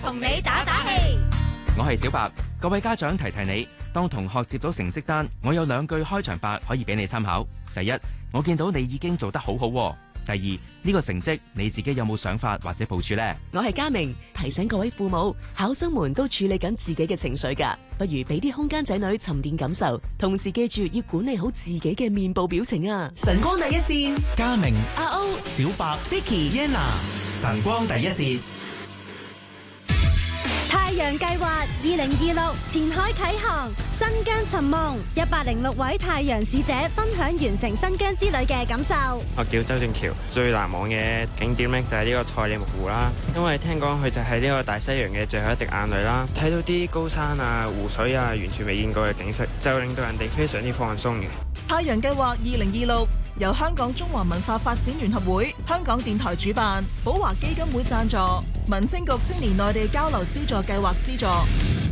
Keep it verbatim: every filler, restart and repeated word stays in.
同你打打氣。 我係小白，各位家長提提你，當同學接到成績單，我有兩句開場白可以俾你參考。第一，我見到你已經做得好好喎。第二，呢個成績你自己有冇想法或者部署呢？ 我係嘉明，提醒各位父母，考生們都處理緊自己嘅情緒㗎，不如俾啲空間仔女沉澱感受，同時記住要管理好自己嘅面部表情啊！晨光第一線， 嘉明、 阿歐、 小白、 Vicky、 Yenna， 晨光第一線。 太陽計劃二零二六前海啟航，新疆尋夢，一百零六位太陽使者分享完成新疆之旅嘅感受。 我叫周正橋，最難忘嘅景點呢就係呢個賽里木湖啦，因為聽講佢就係呢個大西洋嘅最後一滴眼淚啦，睇到啲高山啊、湖水啊，完全未見過嘅景色，就令到人哋非常之放鬆嘅。 太陽計劃二零二六由香港中華文化發展聯合會、香港電台主辦，寶華基金會贊助，民政局青年內地交流資助計劃資助。